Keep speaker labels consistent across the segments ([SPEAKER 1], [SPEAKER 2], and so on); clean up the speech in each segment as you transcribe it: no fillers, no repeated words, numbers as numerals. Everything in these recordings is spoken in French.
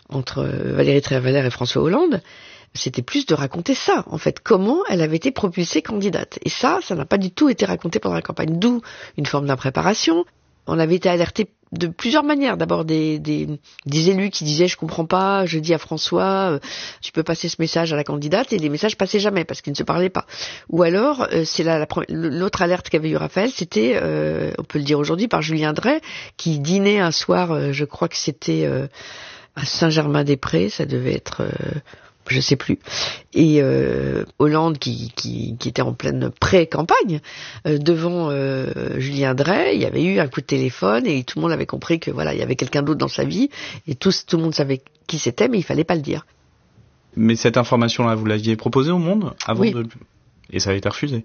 [SPEAKER 1] entre Valérie Trierweiler et François Hollande, c'était plus de raconter ça, en fait, comment elle avait été propulsée candidate. Et ça n'a pas du tout été raconté pendant la campagne, d'où une forme d'impréparation. On avait été alerté de plusieurs manières. D'abord des élus qui disaient « je comprends pas, je dis à François, tu peux passer ce message à la candidate » et les messages passaient jamais parce qu'ils ne se parlaient pas. Ou alors, c'est l'autre alerte qu'avait eu Raphaël, c'était, on peut le dire aujourd'hui, par Julien Drey, qui dînait un soir, je crois que c'était à Saint-Germain-des-Prés, ça devait être... je sais plus. Et Hollande qui était en pleine pré-campagne devant Julien Drey, il y avait eu un coup de téléphone et tout le monde avait compris que voilà, il y avait quelqu'un d'autre dans sa vie et tout le monde savait qui c'était, mais il fallait pas le dire.
[SPEAKER 2] Mais cette information-là, vous l'aviez proposée au monde avant
[SPEAKER 1] oui.
[SPEAKER 2] Et ça avait été refusé.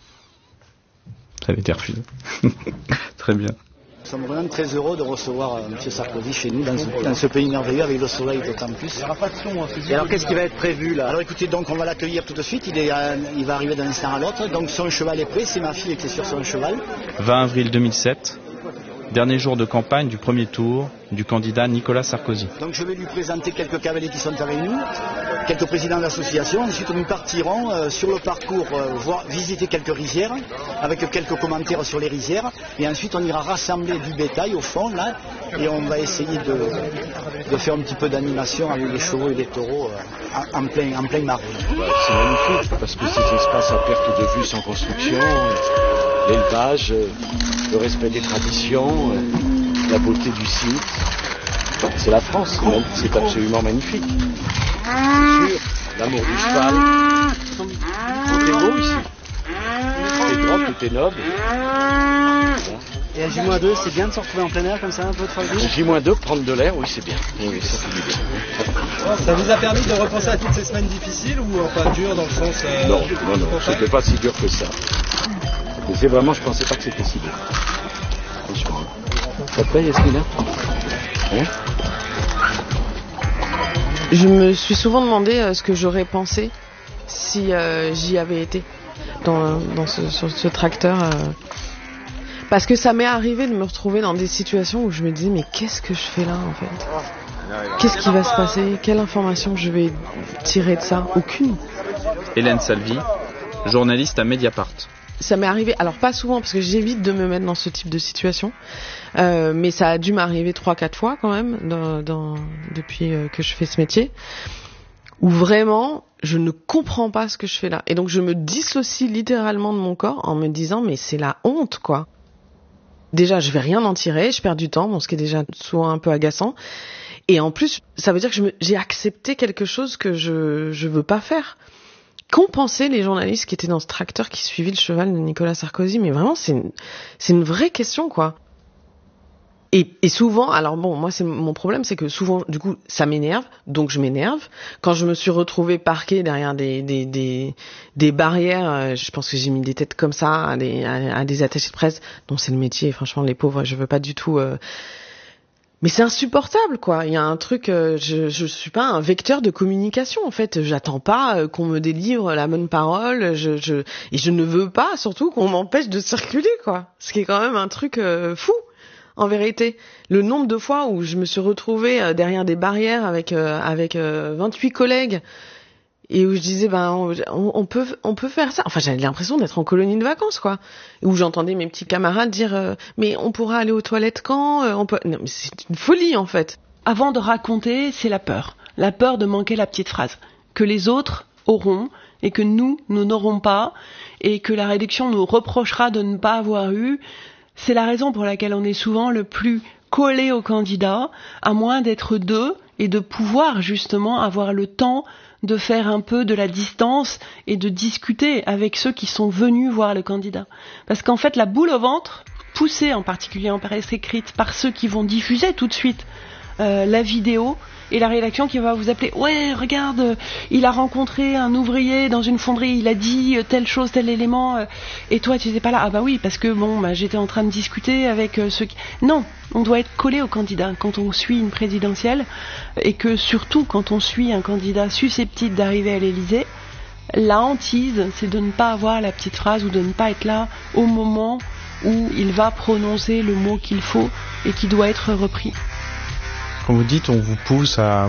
[SPEAKER 2] Ça avait été refusé. Très bien.
[SPEAKER 3] Nous sommes vraiment très heureux de recevoir M. Sarkozy chez nous, dans ce pays merveilleux, avec le soleil d'autant plus. Et alors, qu'est-ce qui va être prévu là? Alors écoutez, donc on va l'accueillir tout de suite, il va arriver d'un instant à l'autre, donc son cheval est prêt, c'est ma fille qui est sur son cheval.
[SPEAKER 2] 20 avril 2007, dernier jour de campagne du premier tour du candidat Nicolas Sarkozy.
[SPEAKER 3] Donc je vais lui présenter quelques cavaliers qui sont avec nous, quelques présidents d'associations. Ensuite nous partirons sur le parcours visiter quelques rizières, avec quelques commentaires sur les rizières. Et ensuite on ira rassembler du bétail au fond là, et on va essayer de faire un petit peu d'animation avec les chevaux et les taureaux en plein marais.
[SPEAKER 4] C'est magnifique parce que ces espaces à perte de vue sans construction, l'élevage, le respect des traditions, la beauté du site. C'est la France, c'est absolument magnifique. Sûr, l'amour du cheval. Tout est beau ici. Tout est grand, tout est noble.
[SPEAKER 3] Et à J-2, c'est bien de se retrouver en plein air comme ça, un peu tranquille.
[SPEAKER 4] J-2, prendre de l'air, oui, c'est bien. Oui, ça fait du bien.
[SPEAKER 5] Ça vous a permis de repenser à toutes ces semaines difficiles ou pas dur dans le sens...
[SPEAKER 4] Non, c'était pas si dur que ça. Mais c'est vraiment, je pensais pas que c'était si dur. Ça te plaît, Yasmina? Hein?
[SPEAKER 6] Je me suis souvent demandé ce que j'aurais pensé si j'y avais été sur ce tracteur. Parce que ça m'est arrivé de me retrouver dans des situations où je me disais mais qu'est-ce que je fais là en fait? Qu'est-ce qui va se passer? Quelle information je vais tirer de ça? Aucune.
[SPEAKER 2] Hélène Salvi, journaliste à Mediapart.
[SPEAKER 6] Ça m'est arrivé, alors pas souvent parce que j'évite de me mettre dans ce type de situation, mais ça a dû m'arriver 3-4 fois quand même depuis que je fais ce métier, où vraiment je ne comprends pas ce que je fais là. Et donc je me dissocie littéralement de mon corps en me disant mais c'est la honte quoi. Déjà je vais rien en tirer, je perds du temps, ce qui est déjà souvent un peu agaçant. Et en plus ça veut dire que j'ai accepté quelque chose que je veux pas faire. Qu'ont pensé les journalistes qui étaient dans ce tracteur qui suivait le cheval de Nicolas Sarkozy? Mais vraiment, c'est une vraie question, quoi. Et souvent, alors bon, moi, mon problème, c'est que souvent, du coup, ça m'énerve, donc je m'énerve. Quand je me suis retrouvée parquée derrière des barrières, je pense que j'ai mis des têtes comme ça à des attachés de presse, dont c'est le métier, franchement, les pauvres, je veux pas du tout... Mais c'est insupportable, quoi. Il y a un truc, je suis pas un vecteur de communication, en fait. J'attends pas qu'on me délivre la bonne parole. Et je ne veux pas, surtout, qu'on m'empêche de circuler, quoi. Ce qui est quand même un truc fou, en vérité. Le nombre de fois où je me suis retrouvée derrière des barrières avec 28 collègues et où je disais on peut faire ça. Enfin, j'avais l'impression d'être en colonie de vacances, quoi. Et où j'entendais mes petits camarades dire mais on pourra aller aux toilettes quand on peut... Non, mais c'est une folie en fait.
[SPEAKER 7] Avant de raconter, c'est la peur de manquer la petite phrase que les autres auront et que nous n'aurons pas et que la rédaction nous reprochera de ne pas avoir eu. C'est la raison pour laquelle on est souvent le plus collé au candidat, à moins d'être deux et de pouvoir justement avoir le temps de faire un peu de la distance et de discuter avec ceux qui sont venus voir le candidat. Parce qu'en fait, la boule au ventre, poussée en particulier en presse écrite par ceux qui vont diffuser tout de suite la vidéo, et la rédaction qui va vous appeler « Ouais, regarde, il a rencontré un ouvrier dans une fonderie, il a dit telle chose, tel élément, et toi tu n'étais pas là. » Ah bah oui, parce que j'étais en train de discuter avec ceux qui... Non, on doit être collé au candidat quand on suit une présidentielle, et que surtout quand on suit un candidat susceptible d'arriver à l'Élysée, la hantise, c'est de ne pas avoir la petite phrase ou de ne pas être là au moment où il va prononcer le mot qu'il faut et qui doit être repris.
[SPEAKER 2] Quand vous dites on vous pousse à